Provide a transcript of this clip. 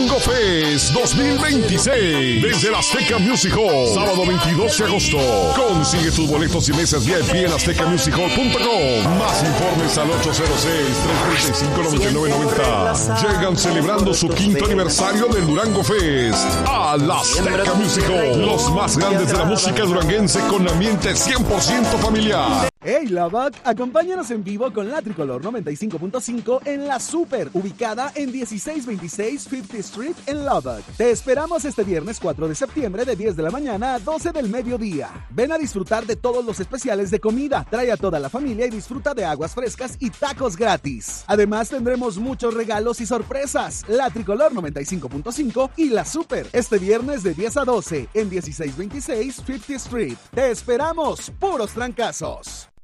Durango Fest 2026 desde la Azteca Music Hall, sábado 22 de agosto. Consigue tus boletos y mesas VIP en aztecamusichall.com. Más informes al 806-335-9990. Llegan celebrando su quinto aniversario del Durango Fest a la Azteca Music Hall. Los más grandes de la música duranguense con ambiente 100% familiar. Hey Lubbock, acompáñanos en vivo con la Tricolor 95.5 en La Super, ubicada en 1626 50th Street en Lubbock. Te esperamos este viernes 4 de septiembre de 10 de la mañana a 12 del mediodía. Ven a disfrutar de todos los especiales de comida, trae a toda la familia y disfruta de aguas frescas y tacos gratis. Además tendremos muchos regalos y sorpresas. La Tricolor 95.5 y La Super, este viernes de 10 a 12 en 1626 50th Street. Te esperamos, puros trancazos.